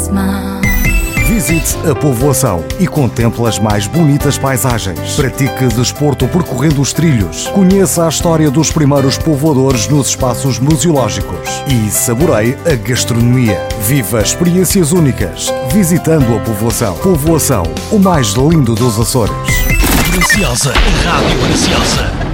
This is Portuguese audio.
smile. Visite a povoação e contemple as mais bonitas paisagens. Pratique desporto percorrendo os trilhos. Conheça a história dos primeiros povoadores nos espaços museológicos. E saboreie a gastronomia. Viva experiências únicas visitando a povoação. Povoação, o mais lindo dos Açores. Graciosa, Rádio Graciosa.